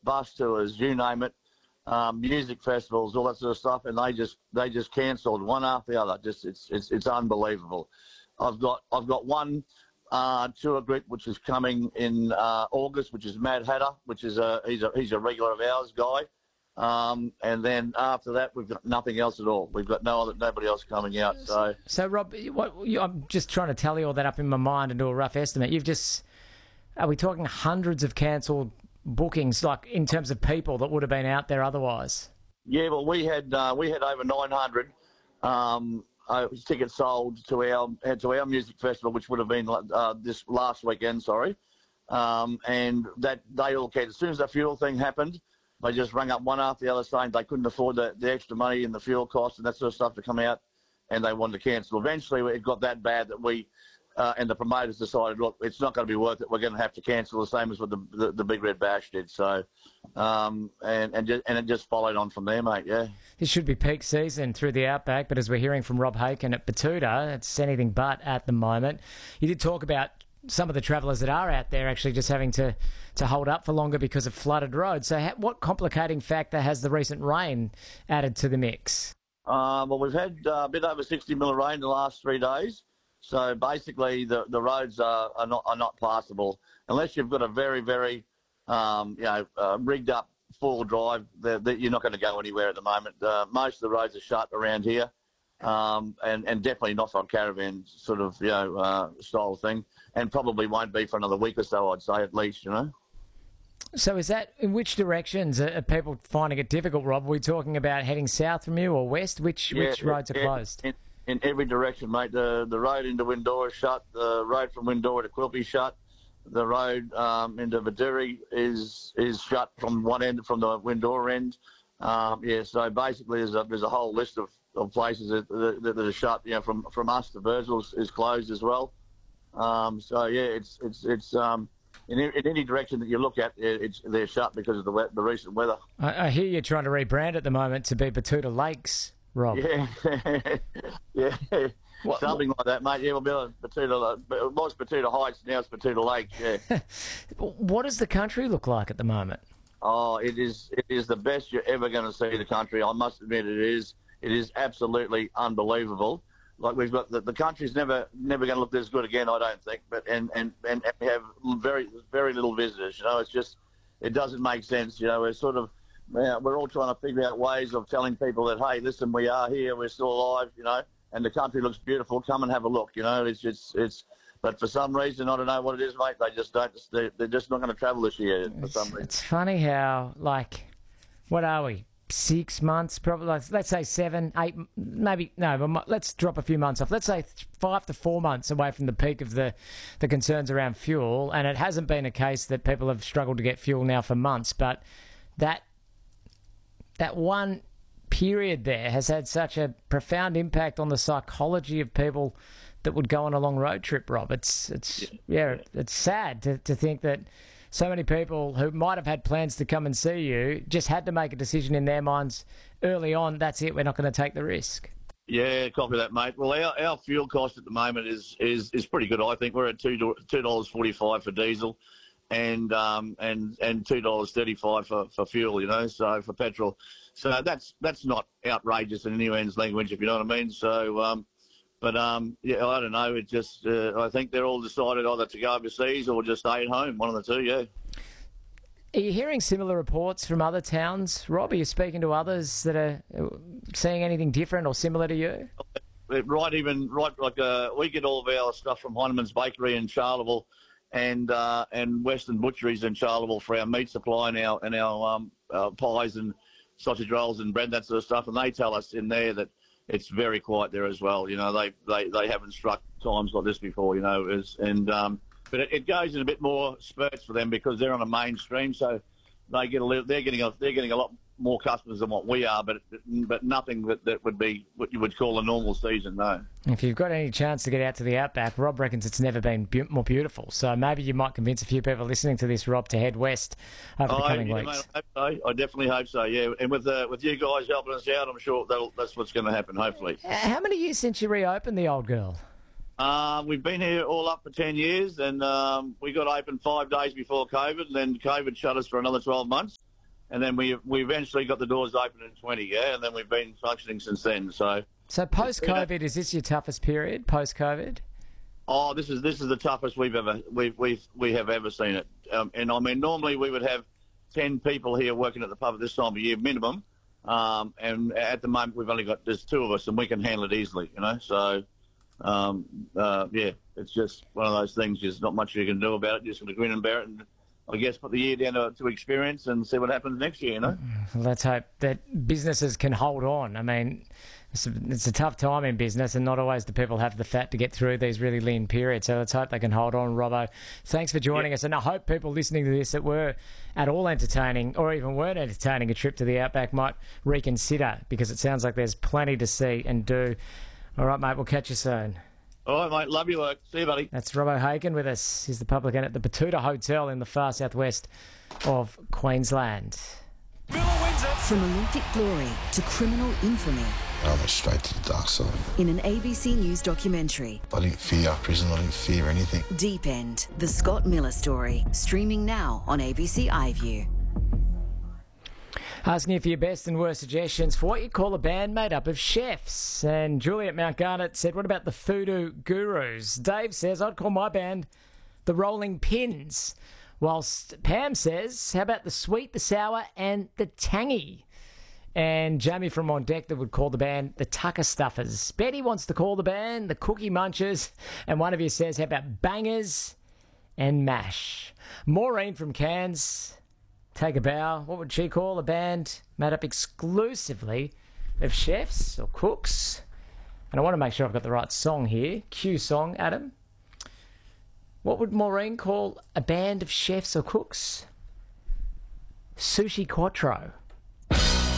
bus tours, you name it, music festivals, all that sort of stuff, and they just cancelled one after the other. Just it's unbelievable. I've got one tour group which is coming in August, which is Mad Hatter, which is he's a regular of ours, Guy. And then after that, we've got nothing else at all. We've got nobody else coming out. So Rob, I'm just trying to tally all that up in my mind and do a rough estimate. Are we talking hundreds of cancelled bookings, like in terms of people that would have been out there otherwise? Yeah, well, we had over 900 tickets sold to our music festival, which would have been this last weekend. Sorry, and that they all cancelled as soon as the fuel thing happened. They just rang up one after the other saying they couldn't afford the extra money and the fuel costs and that sort of stuff to come out, and they wanted to cancel. Eventually, it got that bad that we and the promoters decided, look, it's not going to be worth it. We're going to have to cancel, the same as what the Big Red Bash did. So, and it just followed on from there, mate. Yeah. This should be peak season through the Outback, but as we're hearing from Rob Haken at Betoota, it's anything but at the moment. You did talk about some of the travellers that are out there actually just having to hold up for longer because of flooded roads. So what complicating factor has the recent rain added to the mix? Well, we've had a bit over 60 mil of rain the last 3 days. So basically the roads are not passable. Unless you've got a very, very rigged up four-wheel drive, that you're not going to go anywhere at the moment. Most of the roads are shut around here. And definitely not on caravan sort of, style thing, and probably won't be for another week or so, I'd say, at least, So is that, in which directions are people finding it difficult, Rob? Are we talking about heading south from you or west? Which roads are closed? In every direction, mate. The road into Windora is shut. The road from Windora to Quilpie is shut. The road into Viduri is shut from one end, from the Windora end. So basically there's a whole list of places that are shut. From us to Burnsville is closed as well. It's in any direction that you look at, they're shut because of the recent weather. I hear you're trying to rebrand at the moment to be Betoota Lakes, Rob. Yeah, yeah. Something like that, mate. Yeah, we'll be on Betoota. It was Betoota Heights, now it's Betoota Lakes. Yeah. What does the country look like at the moment? Oh, it is the best you're ever going to see the country. I must admit, it is. It is absolutely unbelievable. Like, we've got the country's never going to look this good again, I don't think. But and we have very, very little visitors. It's just, it doesn't make sense. We're sort of, we're all trying to figure out ways of telling people that, hey, listen, we are here, we're still alive, and the country looks beautiful. Come and have a look. It's. But for some reason, I don't know what it is, mate. They just don't. They're just not going to travel this year for some reason. It's funny how, what are we? 6 months, probably. Let's say 7, 8, maybe no. But let's drop a few months off. Let's say 5 to 4 months away from the peak of the concerns around fuel, and it hasn't been a case that people have struggled to get fuel now for months. But that one period there has had such a profound impact on the psychology of people that would go on a long road trip, Rob. It's sad to think that so many people who might have had plans to come and see you just had to make a decision in their minds early on. That's it. We're not going to take the risk. Yeah, copy that, mate. Well, our fuel cost at the moment is pretty good. I think we're at $2.45 for diesel, and $2.35 for fuel. So for petrol. So that's not outrageous in anyone's language, if you know what I mean. So. I don't know. It just, I think they're all decided either to go overseas or just stay at home. One of the two, yeah. Are you hearing similar reports from other towns, Rob? Are you speaking to others that are seeing anything different or similar to you? We get all of our stuff from Heineman's Bakery in Charleville and Western Butcheries in Charleville for our meat supply and our pies and sausage rolls and bread, that sort of stuff. And they tell us in there that it's very quiet there as well. They haven't struck times like this before. But it goes in a bit more spurts for them because they're on a mainstream, so they're getting a lot more customers than what we are, but nothing that would be what you would call a normal season, no. If you've got any chance to get out to the Outback, Rob reckons it's never been more beautiful. So maybe you might convince a few people listening to this, Rob, to head west over the coming weeks. Mate, I definitely hope so, yeah. And with you guys helping us out, I'm sure that's what's going to happen, hopefully. How many years since you reopened the Old Girl? We've been here all up for 10 years, and we got open 5 days before COVID, and then COVID shut us for another 12 months. and then we eventually got the doors open in 20, yeah, and then we've been functioning since then. So post-COVID, is this your toughest period? Post-COVID? Oh, this is the toughest we have ever seen it. And I mean, normally we would have 10 people here working at the pub at this time of year minimum. And at the moment there's 2 of us, and we can handle it easily, you know. So yeah, it's just one of those things. There's not much you can do about it. Just got to grin and bear it, and I guess put the year down to experience and see what happens next year, you know. Let's hope that businesses can hold on. I mean, it's a tough time in business, and not always do people have the fat to get through these really lean periods. So let's hope they can hold on. Robbo, thanks for joining us. And I hope people listening to this that were at all entertaining or even weren't entertaining a trip to the Outback might reconsider, because it sounds like there's plenty to see and do. All right, mate, we'll catch you soon. All right, mate. Love your work. See you, buddy. That's Robbo Hagan with us. He's the publican at the Batuta Hotel in the far southwest of Queensland. From Olympic glory to criminal infamy. I went straight to the dark side. In an ABC News documentary. I didn't fear prison. I didn't fear anything. Deep End, the Scott Miller story. Streaming now on ABC iView. Asking you for your best and worst suggestions for what you call a band made up of chefs. And Juliet Mount Garnet said, what about the Voodoo Gurus? Dave says, I'd call my band the Rolling Pins. Whilst Pam says, how about the sweet, the sour and the tangy? And Jamie from On Deck that would call the band the Tucker Stuffers. Betty wants to call the band the Cookie Munchers. And one of you says, how about Bangers and Mash? Maureen from Cairns, take a bow. What would she call a band made up exclusively of chefs or cooks? And I want to make sure I've got the right song here. Cue song, Adam. What would Maureen call a band of chefs or cooks? Sushi Quattro.